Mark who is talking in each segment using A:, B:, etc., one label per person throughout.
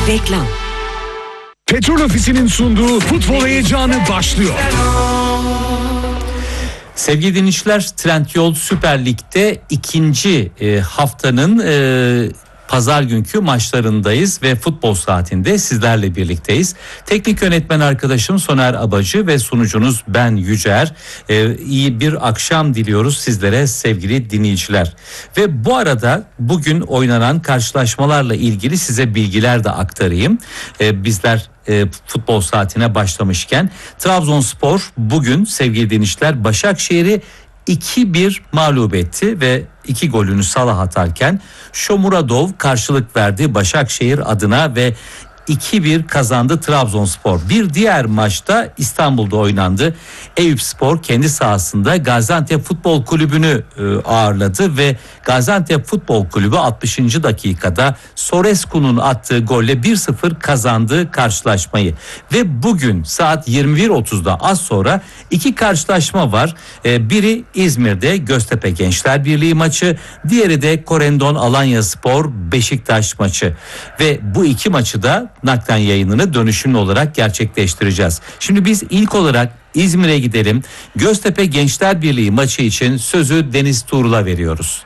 A: Reklam.
B: Petrol Ofisi'nin sunduğu futbol heyecanı başlıyor.
C: Sevgili dinleyiciler, Trendyol Süper Lig'de ikinci haftanın pazar günkü maçlarındayız ve futbol saatinde sizlerle birlikteyiz. Teknik yönetmen arkadaşım Soner Abacı ve sunucunuz ben Yücer. İyi bir akşam diliyoruz sizlere sevgili dinleyiciler. Ve bu arada bugün oynanan karşılaşmalarla ilgili size bilgiler de aktarayım. Bizler futbol saatine başlamışken Trabzonspor bugün sevgili dinleyiciler Başakşehir'i 2-1 mağlup etti ve 2 golünü Salah atarken Shomurodov karşılık verdi Başakşehir adına ve 2-1 kazandı Trabzonspor. Bir diğer maçta İstanbul'da oynandı. Eyüpspor kendi sahasında Gaziantep Futbol Kulübü'nü ağırladı ve Gaziantep Futbol Kulübü 60. dakikada Sorescu'nun attığı golle 1-0 kazandı karşılaşmayı. Ve bugün saat 21.30'da az sonra iki karşılaşma var. Biri İzmir'de Göztepe Gençler Birliği maçı, diğeri de Korendon Alanyaspor Beşiktaş maçı. Ve bu iki maçı da naklen yayınını dönüşümlü olarak gerçekleştireceğiz. Şimdi biz ilk olarak İzmir'e gidelim. Göztepe Gençler Birliği maçı için sözü Deniz Tuğrul'a veriyoruz.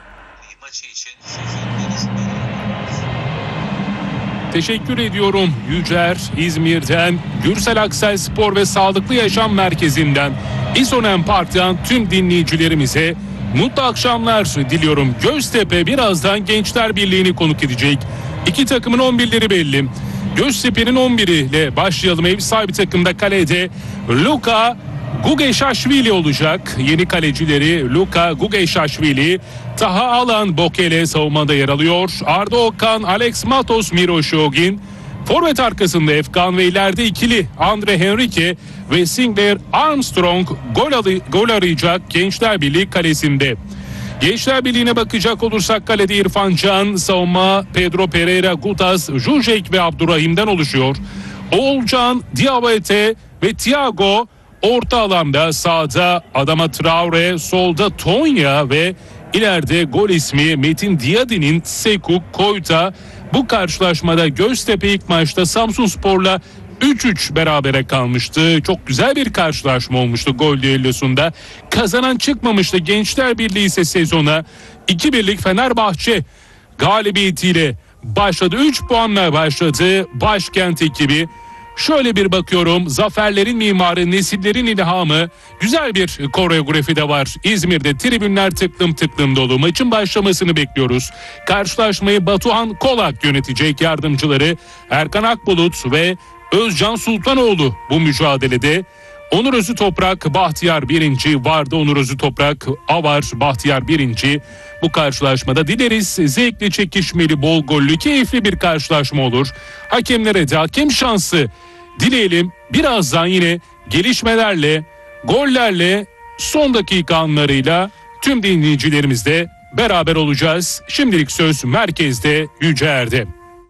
D: Teşekkür ediyorum Yücer. İzmir'den, Gürsel Akselspor ve Sağlıklı Yaşam Merkezi'nden, İsonem Park'tan tüm dinleyicilerimize mutlu akşamlar diliyorum. Göztepe birazdan Gençler Birliği'ni konuk edecek. İki takımın 11'leri belli. Göztepe'nin 11'i ile başlayalım. Ev sahibi takımda kalede Luka Gugeşaşvili olacak. Yeni kalecileri Luka Gugeşaşvili, Taha Alan Bokele savunmada yer alıyor. Arda Okan, Alex Matos, Miroşogin. Forvet arkasında Efkan ve ileride ikili Andre Henrique ve Sinclair Armstrong gol arayacak Gençler Birliği kalesinde. Gençler Birliği'ne bakacak olursak kalede İrfan Can, savunma Pedro Pereira, Gutas, Jujek ve Abdurrahim'den oluşuyor. Oğulcan, Diabete ve Thiago orta alanda, sağda Adama Traore, solda Tonya ve ileride gol ismi Metin Diyadi'nin Sekuk Koyta. Bu karşılaşmada Göztepe ilk maçta Samsunspor'la 3-3 berabere kalmıştı. Çok güzel bir karşılaşma olmuştu gol düellosunda. Kazanan çıkmamıştı. Gençler Birliği ise sezona 2-1'lik Fenerbahçe galibiyetiyle başladı. 3 puanla başladı başkent ekibi. Şöyle bir bakıyorum, zaferlerin mimarı, nesillerin ilhamı, güzel bir koreografi de var. İzmir'de tribünler tıklım tıklım dolu. Maçın başlamasını bekliyoruz. Karşılaşmayı Batuhan Kolak yönetecek, yardımcıları Erkan Akbulut ve Özcan Sultanoğlu bu mücadelede. Onur Özü Toprak, Bahtiyar birinci vardı. Onur Özü Toprak, Avar, Bahtiyar birinci. Bu karşılaşmada dileriz zevkli, çekişmeli, bol gollü, keyifli bir karşılaşma olur. Hakemlere de hakem şansı dileyelim. Birazdan yine gelişmelerle, gollerle, son dakika anlarıyla tüm dinleyicilerimizle beraber olacağız. Şimdilik söz merkezde, Yücer'de.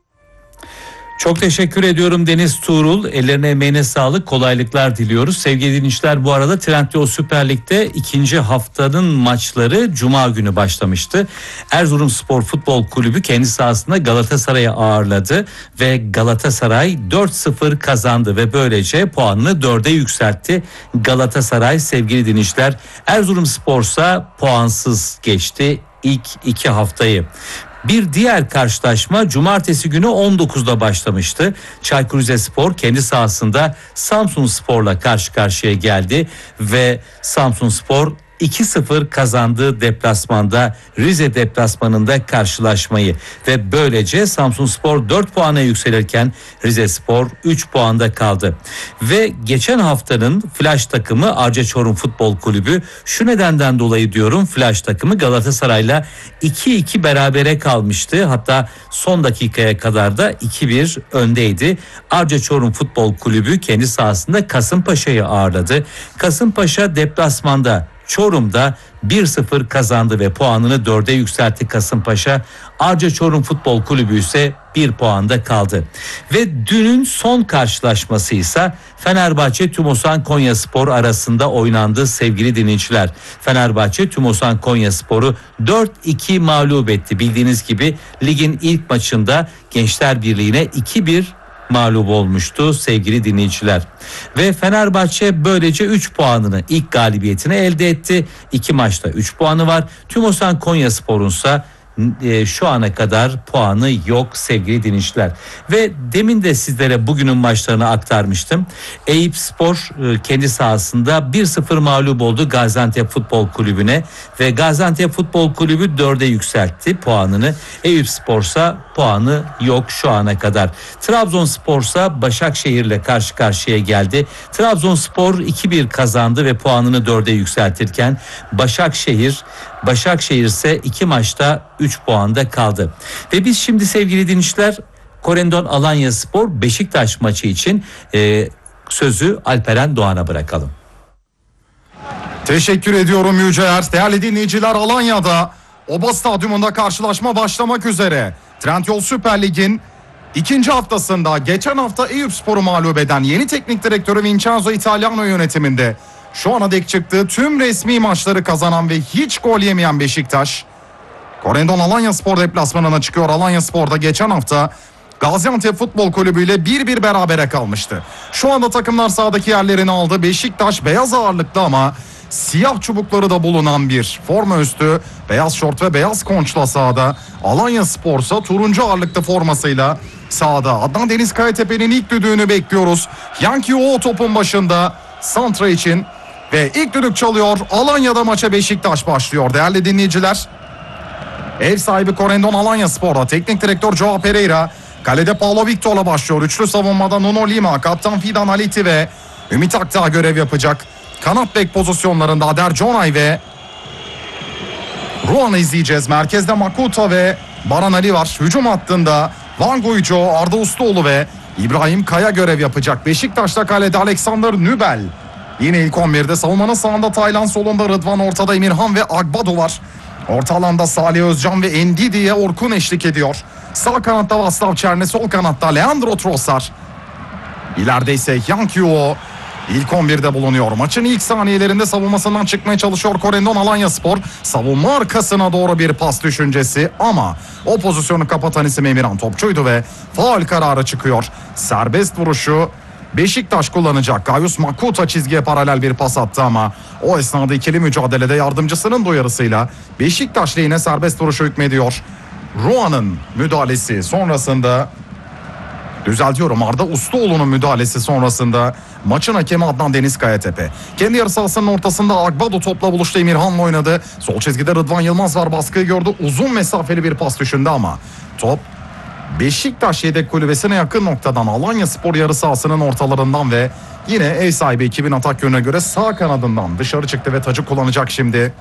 C: Çok teşekkür ediyorum Deniz Tuğrul. Ellerine emeğine sağlık, kolaylıklar diliyoruz. Sevgili dinleyiciler, bu arada Trendyol Süper Lig'de ikinci haftanın maçları Cuma günü başlamıştı. Erzurumspor Futbol Kulübü kendi sahasında Galatasaray'ı ağırladı ve Galatasaray 4-0 kazandı ve böylece puanını 4'e yükseltti. Galatasaray sevgili dinleyiciler, Erzurumspor'sa puansız geçti ilk iki haftayı. Bir diğer karşılaşma cumartesi günü 19'da başlamıştı. Çaykur Rizespor kendi sahasında Samsunspor'la karşı karşıya geldi ve Samsunspor 2-0 kazandı deplasmanda, Rize deplasmanında karşılaşmayı ve böylece Samsunspor 4 puana yükselirken Rizespor 3 puanda kaldı. Ve geçen haftanın flash takımı Arca Çorum Futbol Kulübü, şu nedenden dolayı diyorum, flash takımı Galatasaray'la 2-2 berabere kalmıştı. Hatta son dakikaya kadar da 2-1 öndeydi. Arca Çorum Futbol Kulübü kendi sahasında Kasımpaşa'yı ağırladı. Kasımpaşa deplasmanda Çorum'da 1-0 kazandı ve puanını 4'e yükseltti Kasımpaşa. Arca Çorum Futbol Kulübü ise 1 puanda kaldı. Ve dünün son karşılaşması ise Fenerbahçe Tümosan Konyaspor arasında oynandı sevgili dinleyiciler. Fenerbahçe Tümosan Konyaspor'u 4-2 mağlup etti. Bildiğiniz gibi ligin ilk maçında Gençler Birliği'ne 2-1 mağlup olmuştu sevgili dinleyiciler. Ve Fenerbahçe böylece 3 puanını, ilk galibiyetini elde etti. 2 maçta 3 puanı var. TÜMOSAN Konyaspor'unsa şu ana kadar puanı yok sevgili dinleyiciler. Ve demin de sizlere bugünün maçlarını aktarmıştım. Eyüpspor kendi sahasında 1-0 mağlup oldu Gaziantep Futbol Kulübü'ne ve Gaziantep Futbol Kulübü 4'e yükseltti puanını. Eyüpspor'sa puanı yok şu ana kadar. Trabzonspor'sa Başakşehir'le karşı karşıya geldi. Trabzonspor 2-1 kazandı ve puanını 4'e yükseltirken Başakşehir ise 2 maçta 3 puanda kaldı. Ve biz şimdi sevgili dinleyiciler Korendon Alanyaspor Beşiktaş maçı için sözü Alperen Doğan'a bırakalım.
A: Teşekkür ediyorum Yüceer. Değerli dinleyiciler, Alanya'da Oba Stadyumunda karşılaşma başlamak üzere. Trendyol Süper Lig'in ikinci haftasında geçen hafta Eyüpspor'u mağlup eden yeni teknik direktörü Vincenzo Italiano yönetiminde şu ana dek çıktığı tüm resmi maçları kazanan ve hiç gol yemeyen Beşiktaş, Korendon Alanyaspor deplasmanına çıkıyor. Alanyaspor'da geçen hafta Gaziantep Futbol Kulübü ile 1-1 berabere kalmıştı. Şu anda takımlar sahadaki yerlerini aldı. Beşiktaş beyaz ağırlıklı ama siyah çubukları da bulunan bir forma üstü, beyaz şort ve beyaz konçla sahada. Alanyaspor ise turuncu ağırlıklı formasıyla sahada. Adnan Deniz Kayatepe'nin ilk düdüğünü bekliyoruz. Yankee o topun başında santra için ve ilk düdük çalıyor. Alanya'da maça Beşiktaş başlıyor değerli dinleyiciler. Ev sahibi Korendon Alanyaspor'da teknik direktör Joao Pereira, kalede Paulo Victor'la başlıyor. Üçlü savunmada Nuno Lima, kaptan Fidan Aliti ve Ümit Akdağ görev yapacak. Kanat bek pozisyonlarında Ader Conay ve Ruan'ı izleyeceğiz. Merkezde Makuta ve Baran Ali var. Hücum hattında Van Guijo, Arda Ustaoğlu ve İbrahim Kaya görev yapacak. Beşiktaş'ta kalede Alexander Nübel. Yine ilk 11'de savunmanın sağında Taylan, solunda Rıdvan, ortada Emirhan ve Agbado var. Orta alanda Salih Özcan ve Ndidi'ye Orkun eşlik ediyor. Sağ kanatta Vaslav Çerne, sol kanatta Leandro Trossard. İleride ise Yankee ilk 11'de bulunuyor. Maçın ilk saniyelerinde savunmasından çıkmaya çalışıyor Korendon Alanyaspor. Savunma arkasına doğru bir pas düşüncesi ama o pozisyonu kapatan isim Emirhan Topçu'ydu ve faul kararı çıkıyor. Serbest vuruşu Beşiktaş kullanacak. Gayus Makuta çizgiye paralel bir pas attı ama o esnada ikili mücadelede yardımcısının uyarısıyla Beşiktaş lehine serbest vuruşu hükmediyor. Ruan'ın müdahalesi sonrasında, Arda Ustaoğlu'nun müdahalesi sonrasında maçın hakemi Adnan Deniz Kayatepe. Kendi yarı sahasının ortasında Agbado topla buluştu, Emirhan'la oynadı. Sol çizgide Rıdvan Yılmaz var, baskıyı gördü. Uzun mesafeli bir pas düşündü ama top Beşiktaş yedek kulübesine yakın noktadan Alanyaspor yarı sahasının ortalarından ve yine ev sahibi ekibin atak yönüne göre sağ kanadından dışarı çıktı ve tacı kullanacak şimdi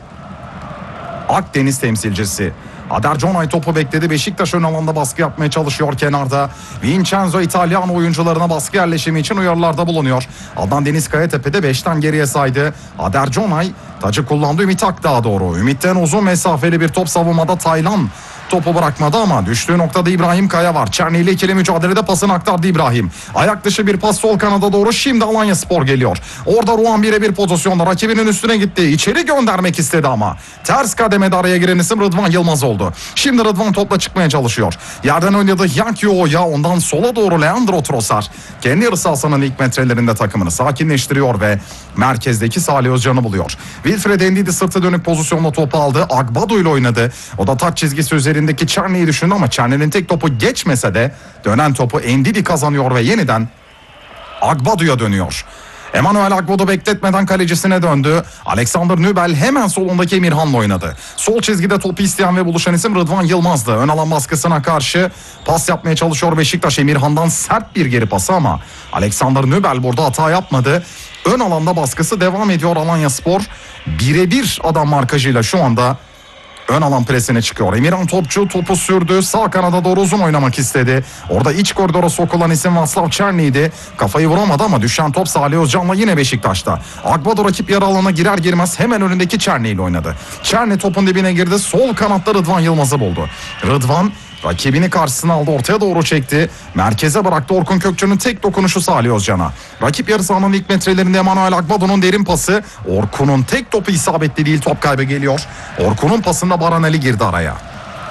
A: Akdeniz temsilcisi. Ader Conay topu bekledi. Beşiktaş ön alanda baskı yapmaya çalışıyor kenarda. Vincenzo Italiano oyuncularına baskı yerleşimi için uyarılarda bulunuyor. Adnan Deniz Kayatepe de 5'ten geriye saydı. Ader Conay tacı kullandı Ümit Akdağ'a doğru. Ümit'ten uzun mesafeli bir top, savunmada Taylan topu bırakmadı ama düştüğü noktada İbrahim Kaya var. Çerni ile ikili mücadelede pasını aktardı İbrahim. Ayak dışı bir pas sol kanada doğru. Şimdi Alanyaspor geliyor. Orada Ruan birebir pozisyonda rakibinin üstüne gitti. İçeri göndermek istedi ama ters kademede araya giren isim Rıdvan Yılmaz oldu. Şimdi Rıdvan topla çıkmaya çalışıyor. Yerden oynadı Yankee O'ya, ondan sola doğru Leandro Trossard. Kendi yarı sahasının ilk metrelerinde takımını sakinleştiriyor ve merkezdeki Salih Özcan'ı buluyor. Wilfred Ndidi sırtı dönük pozisyonla topu aldı. Agbado ile oynadı. O da taç çizgisi üzerindeki Çerni'yi düşündü ama Çerni'nin tek topu geçmese de dönen topu Ndidi kazanıyor ve yeniden Agbado'ya dönüyor. Emmanuel Agbado bekletmeden kalecisine döndü. Alexander Nübel hemen solundaki Emirhan'la oynadı. Sol çizgide topu isteyen ve buluşan isim Rıdvan Yılmaz'dı. Ön alan baskısına karşı pas yapmaya çalışıyor Beşiktaş. Emirhan'dan sert bir geri pası ama Alexander Nübel burada hata yapmadı. Ön alanda baskısı devam ediyor Alanyaspor. Birebir adam markajıyla şu anda ön alan presine çıkıyor. Emirhan Topçu topu sürdü. Sağ kanada doğru uzun oynamak istedi. Orada iç koridora sokulan isim Vaslav Çerni'ydi. Kafayı vuramadı ama düşen top Salih Özcan'la yine Beşiktaş'ta. Agbado rakip yarı alana girer girmez hemen önündeki Çerni ile oynadı. Çerni topun dibine girdi. Sol kanatta Rıdvan Yılmaz'ı buldu. Rıdvan rakibini karşısına aldı, ortaya doğru çekti. Merkeze bıraktı. Orkun Kökçü'nün tek dokunuşu Salih Özcan'a. Rakip yarı sahanın ilk metrelerinde Emmanuel Agbado'nun derin pası. Orkun'un tek topu isabetli değil, top kaybı geliyor. Orkun'un pasında Baran Ali girdi araya.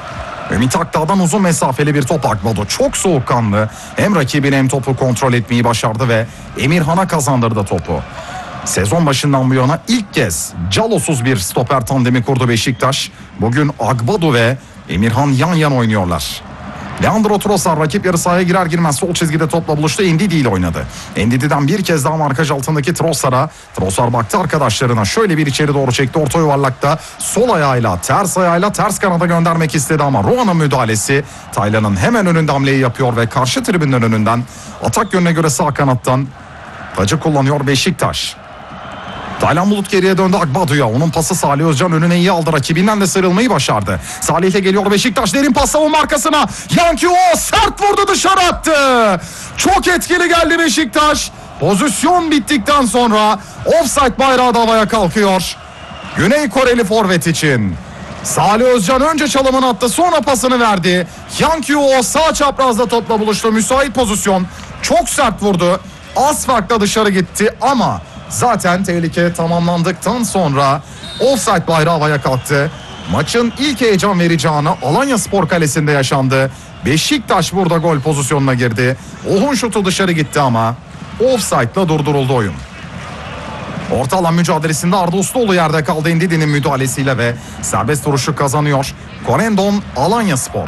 A: Ümit Akdağ'dan uzun mesafeli bir top Agbado. Çok soğukkanlı. Hem rakibini hem topu kontrol etmeyi başardı ve Emirhan'a kazandırdı topu. Sezon başından bu yana ilk kez Calosuz bir stoper tandemi kurdu Beşiktaş. Bugün Agbado ve Emirhan yan yana oynuyorlar. Leandro Trossard rakip yarı sahaya girer girmez sol çizgide topla buluştu. Ndidi ile oynadı. Ndidi'den bir kez daha markaj altındaki Trossard'a. Trossard baktı arkadaşlarına, şöyle bir içeri doğru çekti. Orta yuvarlakta sol ayağıyla ters kanada göndermek istedi ama Roan'ın müdahalesi Taylan'ın hemen önünde hamleyi yapıyor ve karşı tribünün önünden atak yönüne göre sağ kanattan tacı kullanıyor Beşiktaş. Taylan Bulut geriye döndü Agbado'ya. Onun pası Salih Özcan önüne iyi aldı. Rakibinden de sıyrılmayı başardı. Salih'e geliyor Beşiktaş. Derin pas savunma arkasına. Yankı sert vurdu, dışarı attı. Çok etkili geldi Beşiktaş. Pozisyon bittikten sonra ofsayt bayrağı da havaya kalkıyor. Güney Koreli forvet için. Salih Özcan önce çalımını attı, sonra pasını verdi. Yankı sağ çaprazda topla buluştu. Müsait pozisyon. Çok sert vurdu. Az farkla dışarı gitti ama zaten tehlike tamamlandıktan sonra ofsayt bayrağı havaya kalktı. Maçın ilk heyecan verici anı Alanyaspor Kalesi'nde yaşandı. Beşiktaş burada gol pozisyonuna girdi. Ohun şutu dışarı gitti ama ofsaytla durduruldu oyun. Orta alan mücadelesinde Arda Usluoğlu yerde kaldı Ndidi'nin müdahalesiyle ve serbest vuruşu kazanıyor Corendon Alanyaspor.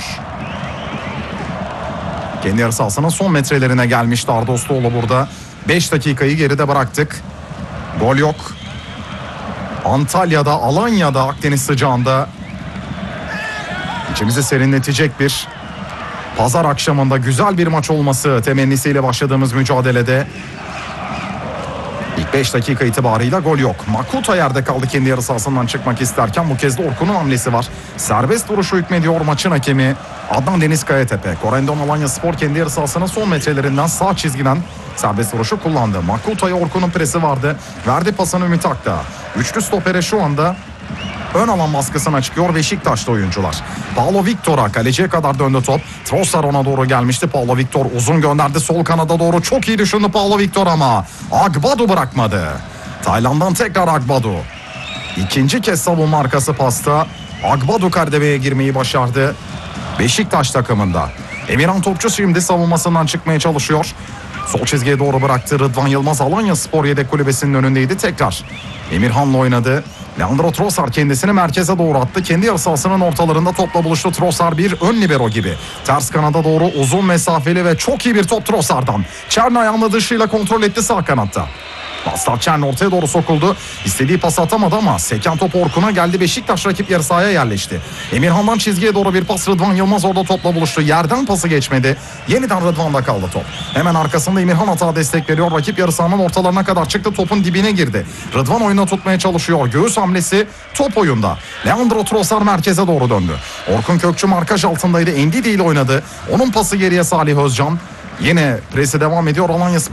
A: Kendi yarı sahasının son metrelerine gelmişti Arda Usluoğlu burada. 5 dakikayı geride bıraktık. Gol yok. Antalya'da, Alanya'da, Akdeniz sıcağında içimizi serinletecek bir pazar akşamında güzel bir maç olması temennisiyle başladığımız mücadelede ilk 5 dakika itibarıyla gol yok. Makuta yerde kaldı kendi yarı sahasından çıkmak isterken, bu kez de Orkun'un hamlesi var. Serbest vuruşu hükmediyor maçın hakemi Adnan Deniz Kayatepe. Corendon Alanyaspor kendi yarı sahasının son metrelerinden sağ çizgiden serbest vuruşu kullandı. Makuta'ya Orkun'un presi vardı. Verdi pasını Ümit Akdağ. Üçlü stopere şu anda ön alan baskısına çıkıyor Beşiktaşlı oyuncular. Paulo Victor'a, kaleciye kadar döndü top. Trossard ona doğru gelmişti. Paulo Victor uzun gönderdi sol kanada doğru. Çok iyi düşündü Paulo Victor ama Agbado bırakmadı. Tayland'dan tekrar Agbado. İkinci kez savunma arkası pasta. Agbado kardemeye girmeyi başardı Beşiktaş takımında. Emirhan topçu şimdi savunmasından çıkmaya çalışıyor. Sol çizgiye doğru bıraktı. Rıdvan Yılmaz Alanyaspor yedek kulübesinin önündeydi. Tekrar Emirhan'la oynadı. Leandro Trossard kendisini merkeze doğru attı. Kendi yarı sahasının ortalarında topla buluştu. Trossard bir ön libero gibi. Ters kanada doğru uzun mesafeli ve çok iyi bir top Trossard'dan. Çern ayağını dışıyla kontrol etti sağ kanatta. Paslar Çern ortaya doğru sokuldu. İstediği pası atamadı ama seken top Orkun'a geldi. Beşiktaş rakip yarı sahaya yerleşti. Emirhan'dan çizgiye doğru bir pas, Rıdvan Yılmaz orada topla buluştu. Yerden pası geçmedi. Yeniden Rıdvan'da kaldı top. Hemen arkasında Emirhan hata destek veriyor. Rakip yarı sahanın ortalarına kadar çıktı. Topun dibine girdi. Rıdvan oyuna tutmaya çalışıyor. Göğüs hamlesi top oyunda. Leandro Trossard merkeze doğru döndü. Orkun Kökçü markaj altındaydı. Ndidi ile oynadı. Onun pası geriye Salih Özcan. Yine presi devam ediyor Alanyaspor.